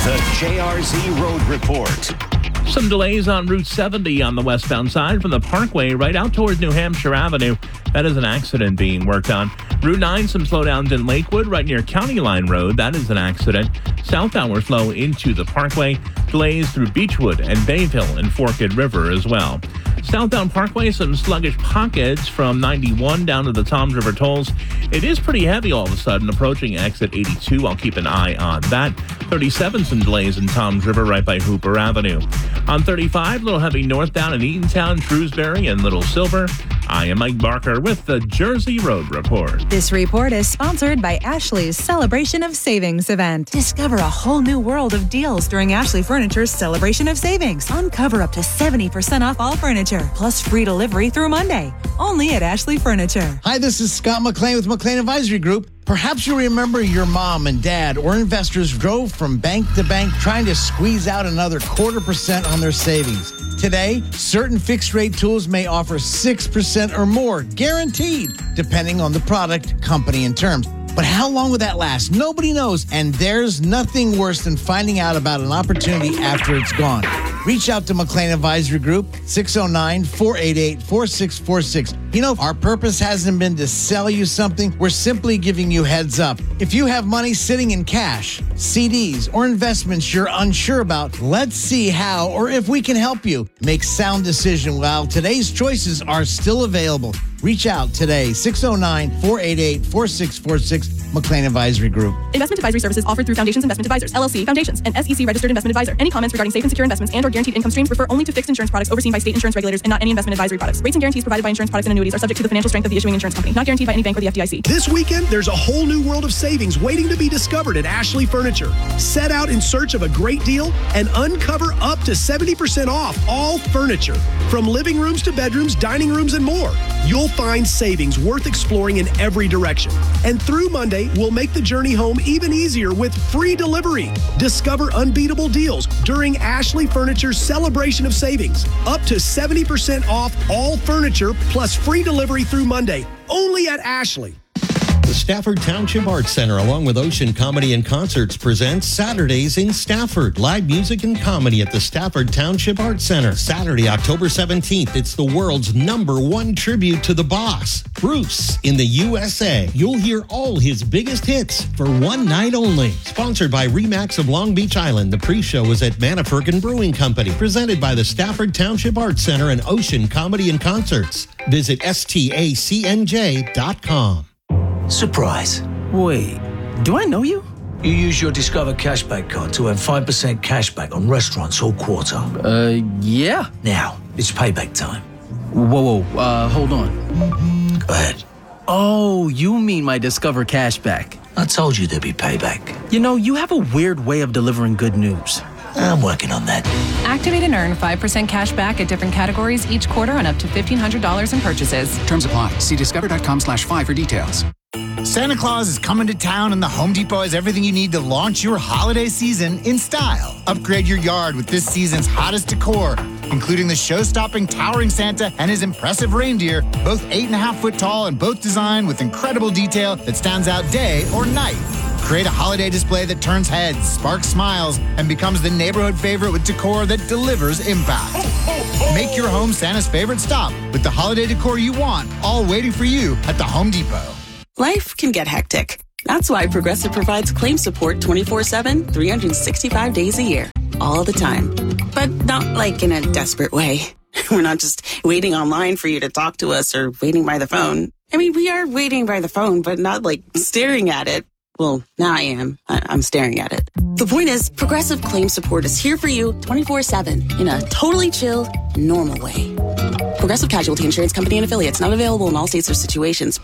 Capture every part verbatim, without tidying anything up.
The J R Z Road Report. Some delays on Route seventy on the westbound side from the Parkway right out towards New Hampshire Avenue. That is an accident being worked on. Route nine, some slowdowns in Lakewood right near County Line Road. That is an accident. Southbound flow into the Parkway. Delays through Beechwood and Bayville and Forked River as well. Southbound Parkway, some sluggish pockets from ninety-one down to the Toms River tolls. It is pretty heavy all of a sudden approaching exit eighty-two. I'll keep an eye on that. thirty-seven, some delays in Toms River right by Hooper Avenue. On thirty-five, a little heavy northbound in Eatontown, Shrewsbury, and Little Silver. I am Mike Barker with the Jersey Road Report. This report is sponsored by Ashley's Celebration of Savings event. Discover a whole new world of deals during Ashley Furniture's Celebration of Savings. Uncover up to seventy percent off all furniture, plus free delivery through Monday. Only at Ashley Furniture. Hi, this is Scott McLean with McLean Advisory Group. Perhaps you remember your mom and dad or investors drove from bank to bank trying to squeeze out another quarter percent on their savings. Today, certain fixed-rate tools may offer six percent or more, guaranteed, depending on the product, company, and terms. But how long will that last? Nobody knows, and there's nothing worse than finding out about an opportunity after it's gone. Reach out to McLean Advisory Group, six oh nine, four eight eight, four six four six. You know, our purpose hasn't been to sell you something. We're simply giving you heads up. If you have money sitting in cash, C Ds, or investments you're unsure about, let's see how or if we can help you make sound decision while today's choices are still available. Reach out today, six oh nine, four eight eight, four six four six, McLean Advisory Group. Investment advisory services offered through Foundations Investment Advisors, L L C, Foundations, an S E C registered investment advisor. Any comments regarding safe and secure investments and or guaranteed income streams refer only to fixed insurance products overseen by state insurance regulators and not any investment advisory products. Rates and guarantees provided by insurance products and annuities are subject to the financial strength of the issuing insurance company, not guaranteed by any bank or the F D I C. This weekend, there's a whole new world of savings waiting to be discovered at Ashley Furniture. Set out in search of a great deal and uncover up to seventy percent off all furniture. From living rooms to bedrooms, dining rooms, and more. You'll find savings worth exploring in every direction. And through Monday, we'll make the journey home even easier with free delivery. Discover unbeatable deals during Ashley Furniture's Celebration of Savings. Up to seventy percent off all furniture plus free delivery through Monday. Only at Ashley. The Stafford Township Arts Center, along with Ocean Comedy and Concerts, presents Saturdays in Stafford. Live music and comedy at the Stafford Township Arts Center. Saturday, October seventeenth. It's the world's number one tribute to the boss, Bruce, in the U S A. You'll hear all his biggest hits for one night only. Sponsored by Remax of Long Beach Island. The pre-show is at Manafurkin Brewing Company. Presented by the Stafford Township Arts Center and Ocean Comedy and Concerts. Visit S T A C N J dot com. Surprise. Wait, do I know you? You use your Discover Cashback card to earn five percent cashback on restaurants all quarter. Uh, yeah. Now, it's payback time. Whoa, whoa, uh, hold on. Go ahead. Oh, you mean my Discover Cashback. I told you there'd be payback. You know, you have a weird way of delivering good news. I'm working on that. Activate and earn five percent cash back at different categories each quarter on up to fifteen hundred dollars in purchases. Terms apply. See discover.com slash five for details. Santa Claus is coming to town, and the Home Depot has everything you need to launch your holiday season in style. Upgrade your yard with this season's hottest decor, including the show-stopping towering Santa and his impressive reindeer, both eight and a half foot tall and both designed with incredible detail that stands out day or night. Create a holiday display that turns heads, sparks smiles, and becomes the neighborhood favorite with decor that delivers impact. Make your home Santa's favorite stop with the holiday decor you want, all waiting for you at the Home Depot. Life can get hectic. That's why Progressive provides claim support twenty-four seven, three hundred sixty-five days a year, all the time. But not like in a desperate way. We're not just waiting online for you to talk to us or waiting by the phone. I mean, we are waiting by the phone, but not like staring at it. Well, now I am. I- I'm staring at it. The point is, Progressive Claim Support is here for you twenty-four seven in a totally chill, normal way. Progressive Casualty Insurance Company and Affiliates, not available in all states or situations.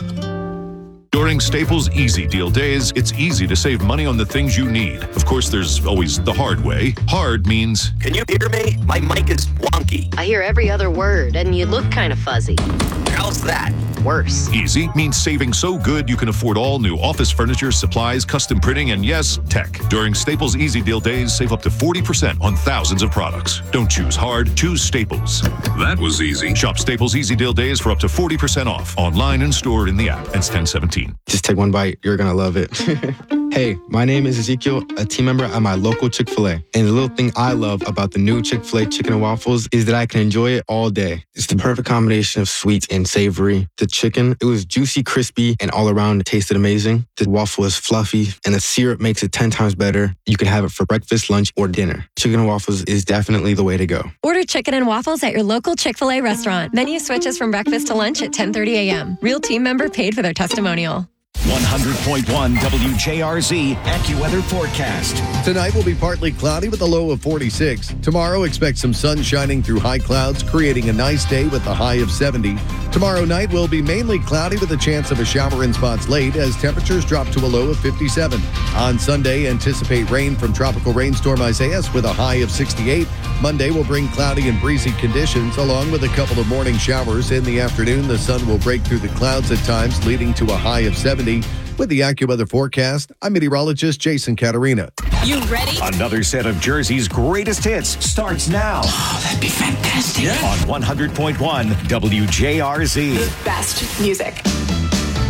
During Staples Easy Deal Days, it's easy to save money on the things you need. Of course, there's always the hard way. Hard means... Can you hear me? My mic is wonky. I hear every other word, and you look kind of fuzzy. How's that? Worse. Easy means saving so good you can afford all new office furniture, supplies, custom printing, and yes, tech. During Staples Easy Deal Days, save up to forty percent on thousands of products. Don't choose hard, choose Staples. That was easy. Shop Staples Easy Deal Days for up to forty percent off. Online and stored in the app. It's ten seventeen. Just take one bite. You're going to love it. Hey, my name is Ezekiel, a team member at my local Chick-fil-A. And the little thing I love about the new Chick-fil-A chicken and waffles is that I can enjoy it all day. It's the perfect combination of sweet and savory. The chicken, it was juicy, crispy, and all around it tasted amazing. The waffle is fluffy, and the syrup makes it ten times better. You can have it for breakfast, lunch, or dinner. Chicken and waffles is definitely the way to go. Order chicken and waffles at your local Chick-fil-A restaurant. Menu switches from breakfast to lunch at ten thirty a.m. Real team member paid for their testimonial. one hundred point one W J R Z AccuWeather forecast. Tonight will be partly cloudy with a low of forty-six. Tomorrow, expect some sun shining through high clouds, creating a nice day with a high of seventy. Tomorrow night will be mainly cloudy with a chance of a shower in spots late as temperatures drop to a low of fifty-seven. On Sunday, anticipate rain from tropical rainstorm Isaias with a high of sixty-eight. Monday will bring cloudy and breezy conditions along with a couple of morning showers. In the afternoon, the sun will break through the clouds at times, leading to a high of seventy. With the AccuWeather forecast, I'm meteorologist Jason Caterina. You ready? Another set of Jersey's greatest hits starts now. Oh, that'd be fantastic. On one hundred point one W J R Z. The best music.